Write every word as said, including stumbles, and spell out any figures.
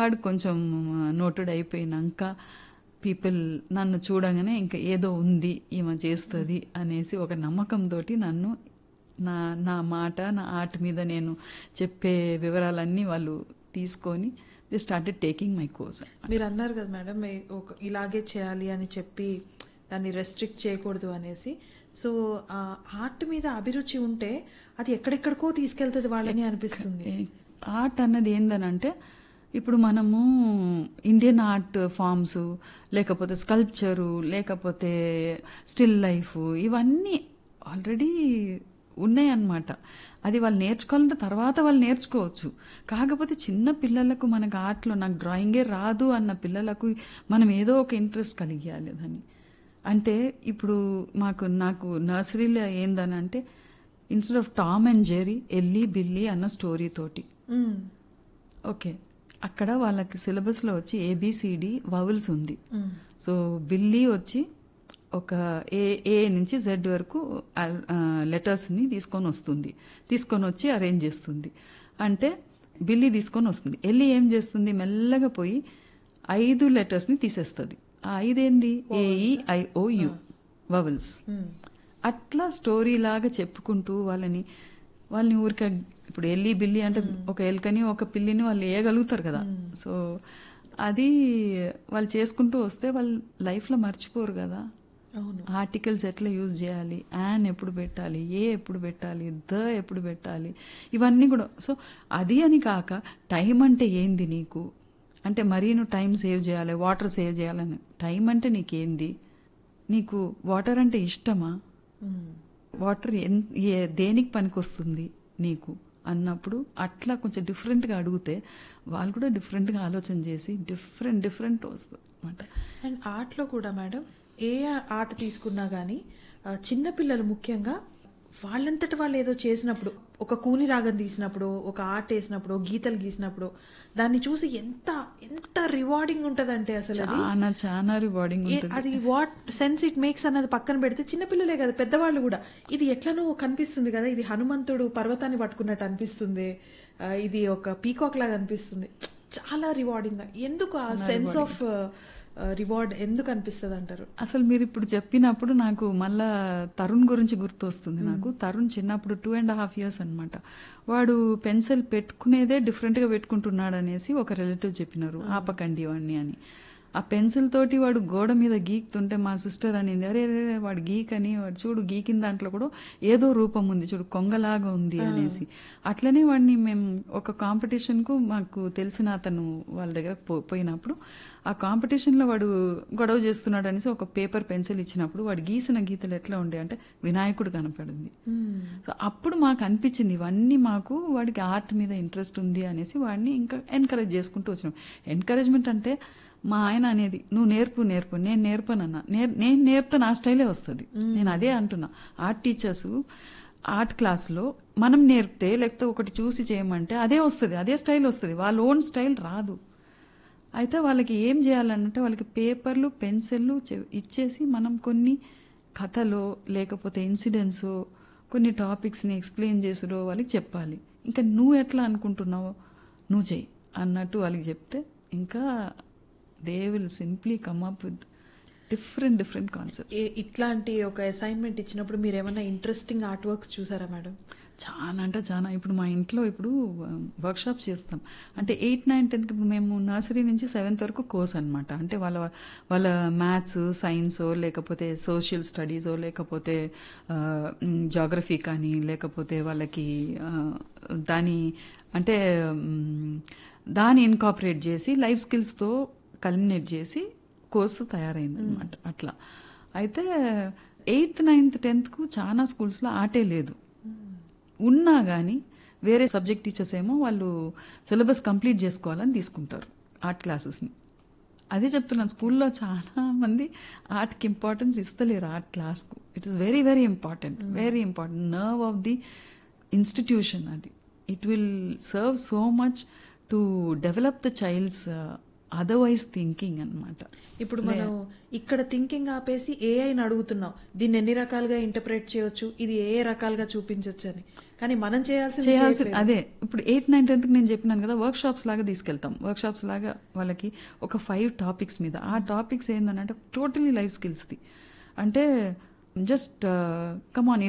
Word కొంచెం noted అయిపోయినాక people నన్ను చూడగానే ఇంకా ఏదో ఉంది ఈమె చేస్తుంది అనేసి ఒక నమ్మకంతో నన్ను నా నా మాట నా ఆర్ట్ మీద నేను చెప్పే వివరాలన్నీ వాళ్ళు తీసుకొని they started taking my course. మీరు అన్నారు కదా మేడం ఒక ఇలాగే చేయాలి అని చెప్పి దాన్ని రెస్ట్రిక్ట్ చేయకూడదు అనేసి. సో ఆర్ట్ మీద అభిరుచి ఉంటే అది ఎక్కడెక్కడికో తీసుకెళ్తుంది వాళ్ళని అనిపిస్తుంది. ఆర్ట్ అన్నది ఏందనంటే ఇప్పుడు మనము ఇండియన్ ఆర్ట్ ఫామ్స్ లేకపోతే స్కల్ప్చరు లేకపోతే స్టిల్ లైఫ్ ఇవన్నీ ఆల్రెడీ ఉన్నాయన్నమాట. అది వాళ్ళు నేర్చుకోవాలంటే తర్వాత వాళ్ళు నేర్చుకోవచ్చు. కాకపోతే చిన్న పిల్లలకు మనకు ఆర్ట్లో నాకు డ్రాయింగే రాదు అన్న పిల్లలకు మనం ఏదో ఒక ఇంట్రెస్ట్ కలిగియాలి దాన్ని. అంటే ఇప్పుడు మాకు నాకు నర్సరీలో ఏందనంటే instead of Tom and Jerry LG Billy అన్న స్టోరీ తోటి ఓకే అక్కడ వాళ్ళకి సిలబస్లో వచ్చి ఏబిసిడి వవల్స్ ఉంది. సో బిల్లీ వచ్చి ఒక ఏ ఏ నుంచి జెడ్ వరకు లెటర్స్ని తీసుకొని వస్తుంది, తీసుకొని వచ్చి అరేంజ్ చేస్తుంది. అంటే బిల్లీ తీసుకొని వస్తుంది. ఎల్లి ఏం చేస్తుంది, మెల్లగా పోయి ఐదు లెటర్స్ని తీసేస్తుంది. ఆ ఐదేంది ఏఈఐఓయు వవల్స్. అట్లా స్టోరీ లాగా చెప్పుకుంటూ వాళ్ళని వాళ్ళని ఊరికే ఇప్పుడు ఎల్లి బిల్లి అంటే ఒక ఎలుకని ఒక పిల్లిని వాళ్ళు వేయగలుగుతారు కదా. సో అది వాళ్ళు చేసుకుంటూ వస్తే వాళ్ళు లైఫ్లో మర్చిపోరు కదా. ఆర్టికల్స్ ఎట్లా యూజ్ చేయాలి, యాన్ ఎప్పుడు పెట్టాలి, ఏ ఎప్పుడు పెట్టాలి, ద ఎప్పుడు పెట్టాలి, ఇవన్నీ కూడా. సో అది అని కాక టైం అంటే ఏంది నీకు, అంటే మరీ నువ్వు టైం సేవ్ చేయాలి, వాటర్ సేవ్ చేయాలని. టైం అంటే నీకేంది, నీకు వాటర్ అంటే ఇష్టమా, వాటర్ ఎన్ దేనికి పనికొస్తుంది నీకు అన్నప్పుడు అట్లా కొంచెం డిఫరెంట్గా అడిగితే వాళ్ళు కూడా డిఫరెంట్గా ఆలోచన చేసి డిఫరెంట్ డిఫరెంట్ వస్తుంది అనమాట. అండ్ ఆర్ట్లో కూడా మేడం ఏ ఆర్ట్ తీసుకున్నా కానీ చిన్నపిల్లలు ముఖ్యంగా వాళ్ళంతటి వాళ్ళు ఏదో చేసినప్పుడు, ఒక కూని రాగం తీసినప్పుడు, ఒక ఆర్ట్ వేసినప్పుడు, గీతలు గీసినప్పుడు దాన్ని చూసి ఎంత ఎంత రివార్డింగ్ ఉంటదంటే అసలు చాలా చాలా రివార్డింగ్ ఉంటుంది. అది వాట్ సెన్స్ ఇట్ మేక్స్ అన్నది పక్కన పెడితే చిన్నపిల్లలే కదా పెద్దవాళ్ళు కూడా ఇది ఎట్లనో కనిపిస్తుంది కదా, ఇది హనుమంతుడు పర్వతాన్ని పట్టుకున్నట్టు అనిపిస్తుంది, ఇది ఒక పీకాక్ లాగా అనిపిస్తుంది, చాలా రివార్డింగ్. ఎందుకు ఆ సెన్స్ ఆఫ్ రివార్డ్ ఎందుకు అనిపిస్తుంది అంటారు? అసలు మీరు ఇప్పుడు చెప్పినప్పుడు నాకు మళ్ళా తరుణ్ గురించి గుర్తు వస్తుంది. నాకు తరుణ్ చిన్నప్పుడు టూ అండ్ హాఫ్ ఇయర్స్ అనమాట. వాడు పెన్సిల్ పెట్టుకునేదే డిఫరెంట్గా పెట్టుకుంటున్నాడు అనేసి ఒక రిలేటివ్ చెప్పినారు, ఆపకండి వాడిని అని. ఆ పెన్సిల్ తోటి వాడు గోడ మీద గీకుతుంటే మా సిస్టర్ అనింది, అరే రే వాడు గీక్ అని, వాడు చూడు గీకిన దాంట్లో కూడా ఏదో రూపం ఉంది చూడు, కొంగలాగా ఉంది అనేసి. అట్లనే వాడిని మేము ఒక కాంపిటీషన్కు మాకు తెలిసిన అతను వాళ్ళ దగ్గర పోయినప్పుడు ఆ కాంపిటీషన్లో వాడు గొడవ చేస్తున్నాడు అనేసి ఒక పేపర్ పెన్సిల్ ఇచ్చినప్పుడు వాడు గీసిన గీతలు ఎట్లా ఉండే అంటే వినాయకుడు కనపడింది. సో అప్పుడు మాకు అనిపించింది ఇవన్నీ మాకు వాడికి ఆర్ట్ మీద ఇంట్రెస్ట్ ఉంది అనేసి వాడిని ఇంకా ఎంకరేజ్ చేసుకుంటూ వచ్చినాం. ఎంకరేజ్మెంట్ అంటే మా ఆయన అనేది నువ్వు నేర్పు నేర్పు నేను నేర్పనన్నా, నేర్ నేను నేర్పుతా నా స్టైలే వస్తుంది. నేను అదే అంటున్నా. ఆర్ట్ టీచర్స్ ఆర్ట్ క్లాస్లో మనం నేర్పితే లేకపోతే ఒకటి చూసి చేయమంటే అదే వస్తుంది, అదే స్టైల్ వస్తుంది, వాళ్ళ ఓన్ స్టైల్ రాదు. అయితే వాళ్ళకి ఏం చేయాలంటే వాళ్ళకి పేపర్లు పెన్సిళ్ళు ఇచ్చేసి మనం కొన్ని కథలో లేకపోతే ఇన్సిడెంట్స్ కొన్ని టాపిక్స్ని ఎక్స్ప్లెయిన్ చేసుడో వాళ్ళకి చెప్పాలి. ఇంకా నువ్వు ఎట్లా అనుకుంటున్నావో నువ్వు చెయ్యి అన్నట్టు వాళ్ళకి చెప్తే ఇంకా they will simply come up with different different concepts. ఇట్లాంటి ఒక అసైన్మెంట్ ఇచ్చినప్పుడు మీరు ఏమైనా ఇంట్రెస్టింగ్ ఆర్ట్ వర్క్స్ చూసారా మేడం? చాలా అంటే చాలా. ఇప్పుడు మా ఇంట్లో ఇప్పుడు వర్క్షాప్స్ చేస్తాం. అంటే ఎయిత్ నైన్త్ టెన్త్ మేము నర్సరీ నుంచి సెవెంత్ వరకు కోర్స్ అనమాట. అంటే వాళ్ళ వాళ్ళ మ్యాథ్స్ సైన్సో లేకపోతే సోషల్ స్టడీసో లేకపోతే జాగ్రఫీ కానీ లేకపోతే వాళ్ళకి దాని అంటే దాన్ని ఇన్కాపరేట్ చేసి లైఫ్ స్కిల్స్తో కల్మినేట్ చేసి కోర్సు తయారైంది అనమాట. అట్లా అయితే ఎయిత్ నైన్త్ టెన్త్కు చాలా స్కూల్స్లో ఆర్టే లేదు. ఉన్నా కానీ వేరే సబ్జెక్ట్ టీచర్స్ ఏమో వాళ్ళు సిలబస్ కంప్లీట్ చేసుకోవాలని తీసుకుంటారు ఆర్ట్ క్లాసెస్ని. అదే చెప్తున్నాను, స్కూల్లో చాలా మంది ఆర్ట్కి ఇంపార్టెన్స్ ఇస్తలేరు art క్లాస్కు. It is very very important, very important nerve of the institution. అది it will serve so much to develop the child's otherwise thinking అన్నమాట. ఇప్పుడు మనం ఇక్కడ థింకింగ్ ఆపేసి ఏఐని అడుగుతున్నాం, దీన్ని ఎన్ని రకాలుగా ఇంటర్ప్రేట్ చేయొచ్చు, ఇది ఏ ఏ రకాలుగా చూపించవచ్చు అని. కానీ మనం చేయాల్సింది చేయాల్సి చేయట్లేదు. అదే ఇప్పుడు ఎయిత్ నైన్ టెన్త్కి నేను చెప్పినాను కదా, వర్క్ షాప్స్ లాగా తీసుకెళ్తాం. వర్క్ షాప్స్ లాగా వాళ్ళకి ఒక ఫైవ్ టాపిక్స్ మీద, ఆ టాపిక్స్ ఏంటంటే టోటలీ లైఫ్ స్కిల్స్ది. అంటే జస్ట్ కమాన్